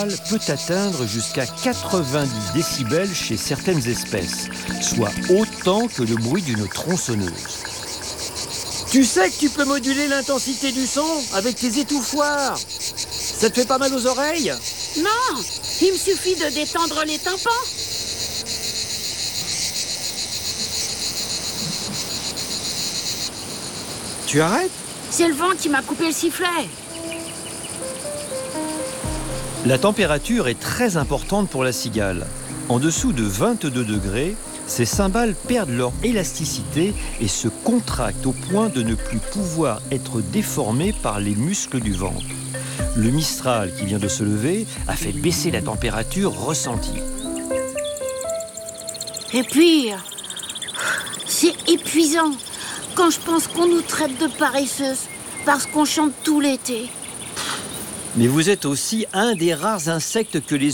peut atteindre jusqu'à 90 décibels chez certaines espèces, soit autant que le bruit d'une tronçonneuse. Tu sais que tu peux moduler l'intensité du son avec tes étouffoirs. Ça te fait pas mal aux oreilles? Non, il me suffit de détendre les tympans. Tu arrêtes? C'est le vent qui m'a coupé le sifflet. La température est très importante pour la cigale. En dessous de 22 degrés, ses cymbales perdent leur élasticité et se contractent au point de ne plus pouvoir être déformées par les muscles du ventre. Le Mistral qui vient de se lever a fait baisser la température ressentie. Et puis, c'est épuisant quand je pense qu'on nous traite de paresseuses parce qu'on chante tout l'été. Mais vous êtes aussi un des rares insectes que les